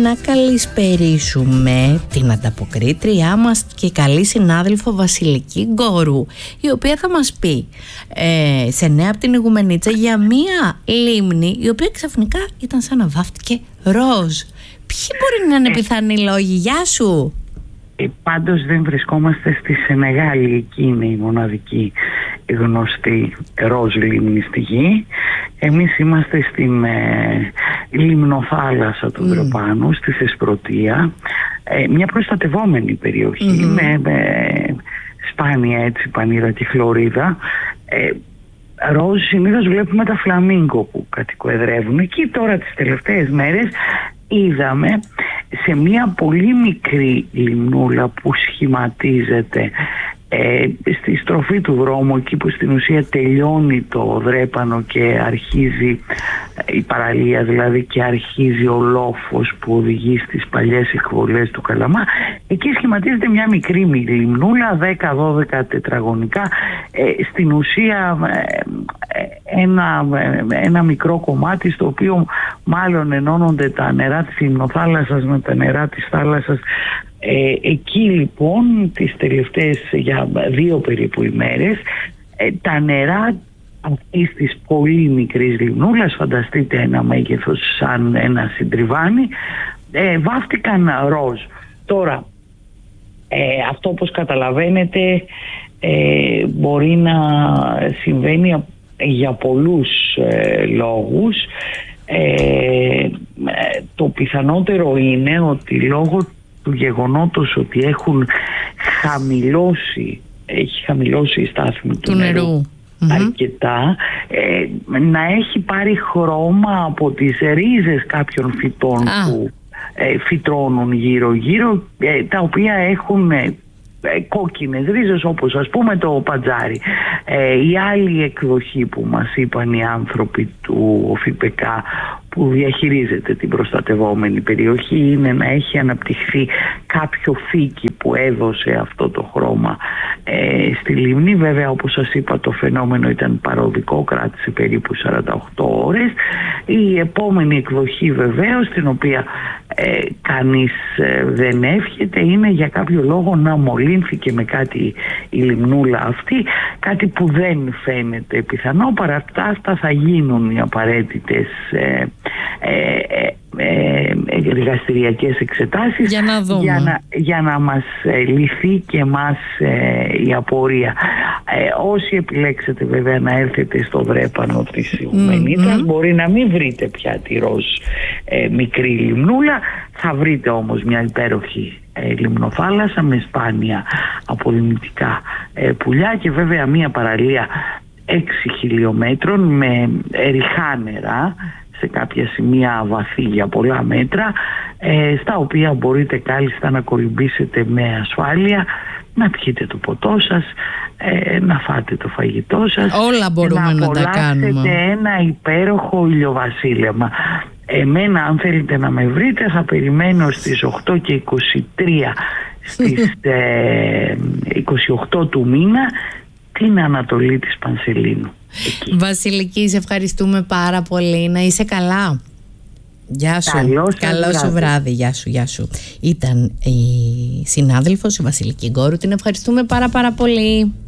να καλησπερίσουμε την ανταποκρίτριά μας και καλή συνάδελφο Βασιλική Γκόρου, η οποία θα μας πει σε νέα από την Ηγουμενίτσα για μία λίμνη η οποία ξαφνικά ήταν σαν να βάφτηκε ροζ. Ποιοι μπορεί να είναι πιθανοί λόγοι? Γεια σου. Πάντως δεν βρισκόμαστε στη Σενεγάλη, εκεί είναι η μοναδική γνωστή ροζ λίμνη στη γη. Εμείς είμαστε στην λιμνοθάλασσα του Δροπάνου, στη Θεσπρωτεία, μια προστατευόμενη περιοχή με σπάνια έτσι πανίδα και χλωρίδα. Ροζ συνήθως βλέπουμε τα φλαμίγκο που κατοικοεδρεύουν εκεί. Τώρα τις τελευταίες μέρες είδαμε σε μια πολύ μικρή λιμνούλα που σχηματίζεται στη στροφή του δρόμου, εκεί που στην ουσία τελειώνει το Δρέπανο και αρχίζει η παραλία, δηλαδή, και αρχίζει ο λόφος που οδηγεί στις παλιές εκβολές του Καλαμά. Εκεί σχηματίζεται μια μικρή λιμνούλα 10-12 τετραγωνικά, στην ουσία ένα μικρό κομμάτι στο οποίο μάλλον ενώνονται τα νερά της λιμνοθάλασσας με τα νερά της θάλασσας. Εκεί λοιπόν τις τελευταίες για 2 περίπου ημέρες τα νερά αυτής της πολύ μικρής λιμνούλας, φανταστείτε ένα μέγεθος σαν ένα συντριβάνι, βάφτηκαν ροζ. Τώρα αυτό, όπως καταλαβαίνετε, μπορεί να συμβαίνει για πολλούς λόγους. Το πιθανότερο είναι ότι λόγω του γεγονότος ότι έχει χαμηλώσει η στάθμη του νερού αρκετά, να έχει πάρει χρώμα από τις ρίζες κάποιων φυτών που φυτρώνουν γύρω-γύρω, τα οποία έχουν κόκκινες ρίζες, όπως ας πούμε το πατζάρι. Η άλλη εκδοχή που μας είπαν οι άνθρωποι του ΟΦΙΠΕΚΑ που διαχειρίζεται την προστατευόμενη περιοχή είναι να έχει αναπτυχθεί κάποιο φύκι που έδωσε αυτό το χρώμα στη λίμνη. Βέβαια, όπως σας είπα, το φαινόμενο ήταν παροδικό, κράτησε περίπου 48 ώρες. Η επόμενη εκδοχή βεβαίως, την οποία κανείς δεν εύχεται, είναι για κάποιο λόγο να μολύνθηκε με κάτι η λιμνούλα αυτή, κάτι που δεν φαίνεται πιθανό. Παρά αυτά θα γίνουν οι απαραίτητες εργαστηριακές εξετάσεις για να δούμε, για να μας λυθεί και εμάς η απορία. Όσοι επιλέξετε βέβαια να έρθετε στο Δρέπανο της Ηγουμενίτσας, μπορεί να μην βρείτε πια τη ροζ μικρή λιμνούλα, θα βρείτε όμως μια υπέροχη λιμνοθάλασσα με σπάνια απολυμνητικά πουλιά και βέβαια μια παραλία 6 χιλιόμετρων με ριχά νερά, σε κάποια σημεία βαθύ για πολλά μέτρα, στα οποία μπορείτε κάλλιστα να κολυμπήσετε με ασφάλεια, να πιείτε το ποτό σας, να φάτε το φαγητό σας, όλα μπορούμε να τα κάνουμε. Να απολαύσετε ένα υπέροχο ηλιοβασίλεμα. Εμένα, αν θέλετε να με βρείτε, θα περιμένω στις 8:23 στις 28 του μήνα την Ανατολή της Πανσελίνου. Εκεί. Βασιλική, σε ευχαριστούμε πάρα πολύ. Να είσαι καλά. Γεια σου. Καλό σου βράδυ. Γεια σου. Ήταν η συνάδελφος η Βασιλική Γκόρου. Την ευχαριστούμε πάρα πολύ.